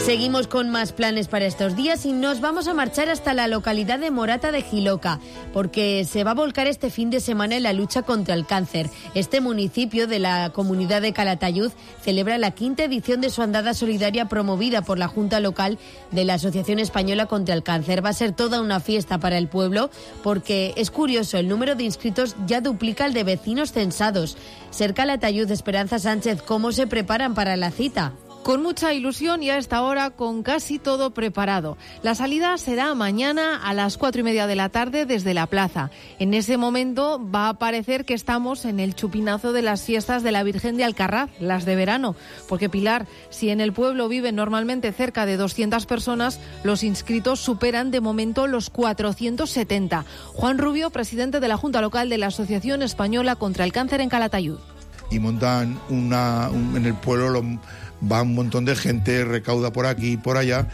Seguimos con más planes para estos días y nos vamos a marchar hasta la localidad de Morata de Jiloca, porque se va a volcar este fin de semana en la lucha contra el cáncer. Este municipio de la comunidad de Calatayud celebra la 5ª edición de su andada solidaria promovida por la Junta Local de la Asociación Española contra el Cáncer. Va a ser toda una fiesta para el pueblo porque es curioso, el número de inscritos ya duplica el de vecinos censados. Ser Calatayud, Esperanza Sánchez, ¿cómo se preparan para la cita? Con mucha ilusión y a esta hora con casi todo preparado. La salida será mañana a las 4:30 de la tarde desde la plaza. En ese momento va a parecer que estamos en el chupinazo de las fiestas de la Virgen de Alcarraz, las de verano. Porque, Pilar, si en el pueblo viven normalmente cerca de 200 personas, los inscritos superan de momento los 470. Juan Rubio, presidente de la Junta Local de la Asociación Española contra el Cáncer en Calatayud. Y montan en el pueblo va un montón de gente, recauda por aquí y por allá,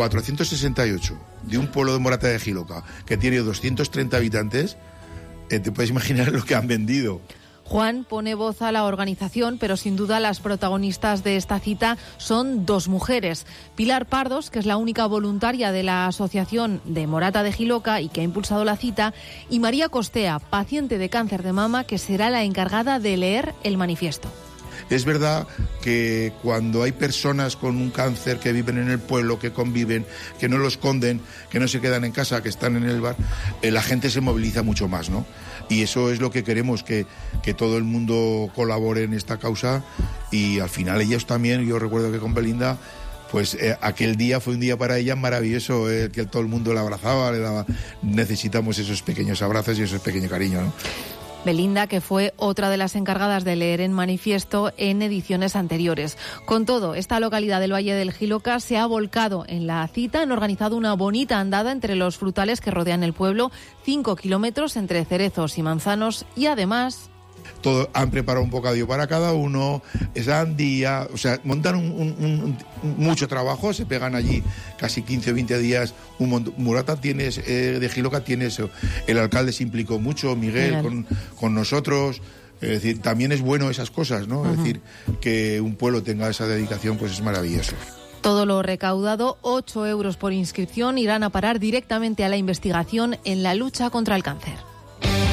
468 de un pueblo de Morata de Jiloca que tiene 230 habitantes, te puedes imaginar lo que han vendido. Juan pone voz a la organización, pero sin duda las protagonistas de esta cita son dos mujeres. Pilar Pardos, que es la única voluntaria de la Asociación de Morata de Jiloca y que ha impulsado la cita, y María Costea, paciente de cáncer de mama, que será la encargada de leer el manifiesto. Es verdad que cuando hay personas con un cáncer que viven en el pueblo, que conviven, que no lo esconden, que no se quedan en casa, que están en el bar, la gente se moviliza mucho más, ¿no? Y eso es lo que queremos, que todo el mundo colabore en esta causa y al final ellos también. Yo recuerdo que con Belinda, pues aquel día fue un día para ella maravilloso, que todo el mundo la abrazaba, le daba. Necesitamos esos pequeños abrazos y ese pequeño cariño, ¿no? Belinda, que fue otra de las encargadas de leer el manifiesto en ediciones anteriores. Con todo, esta localidad del Valle del Jiloca se ha volcado en la cita, han organizado una bonita andada entre los frutales que rodean el pueblo, 5 kilómetros entre cerezos y manzanos y además... Han preparado un bocadillo para cada uno, sandía, o sea, montan mucho trabajo, se pegan allí casi 15 o 20 días. Morata de Jiloca tiene eso. El alcalde se implicó mucho, Miguel, con nosotros. Es decir, también es bueno esas cosas, ¿no? Es decir, que un pueblo tenga esa dedicación, pues es maravilloso. Todo lo recaudado, 8 euros por inscripción, irán a parar directamente a la investigación en la lucha contra el cáncer.